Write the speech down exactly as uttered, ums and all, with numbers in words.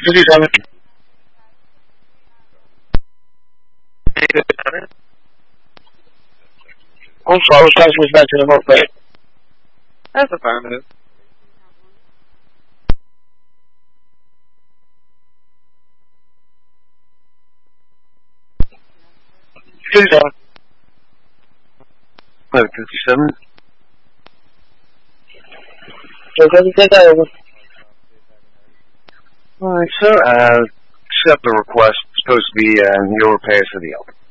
fifty-seven. I'm sorry, I was trying to switch back to the north bay. That's affirmative. fifty-seven. fifty-seven. Okay, take that over. Alright, sir. Uh, accept the request. It's supposed to be uh, your repairs for the help.